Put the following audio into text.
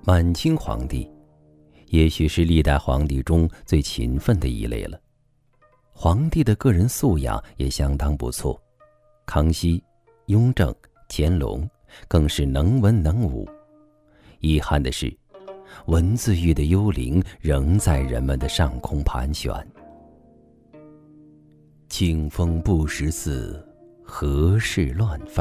满清皇帝也许是历代皇帝中最勤奋的一类了，皇帝的个人素养也相当不错。康熙、雍正、乾隆更是能文能武。遗憾的是，文字狱的幽灵仍在人们的上空盘旋。清风不识字，何事乱飞。